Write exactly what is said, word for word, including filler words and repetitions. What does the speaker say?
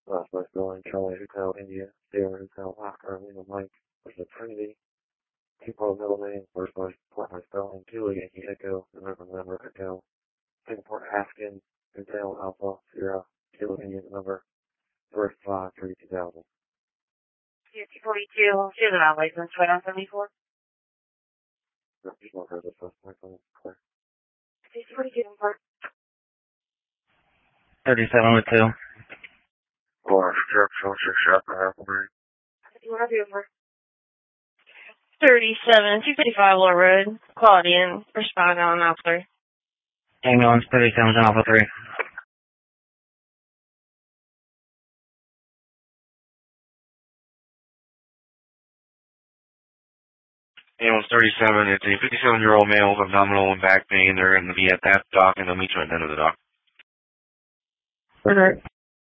Southwest Building, Charlie Hotel, India, Sierra Hotel, Oscar, Lima Mike, versus Trinity, two Pro Middle Name, first Bush, Southwest Building, Julie, Yankee Echo, November, November, Hotel, Singapore, Haskins, Hotel, Alpha, Sierra, Kilo, Indian number, first five, three, two thousand. fifty forty-two, juvenile license, right on seventy-four. No, just one for the suspect, clear. fifty forty-two, import. thirty-seven with two. Or strip, short, six, shot, Appleberry. fifty-one oh two, import. thirty-seven, two fifty-five Lower Road, Quality Inn, respond on Alpha three. Ambulance thirty-seven to Alpha three. Ambulance thirty-seven, it's a fifty-seven-year-old male with abdominal and back pain. They're going to be at that dock, and they'll meet you at the end of the dock. Alright.